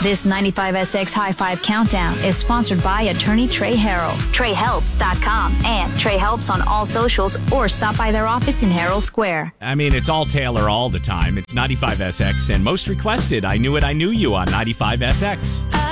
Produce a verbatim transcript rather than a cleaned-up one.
This ninety-five S X High Five Countdown is sponsored by attorney Trey Harrell, trey helps dot com, and Trey Helps on all socials, or stop by their office in Herald Square. I mean, it's all Taylor all the time. It's ninety-five S X and most requested, I Knew It, I Knew You on ninety-five S X.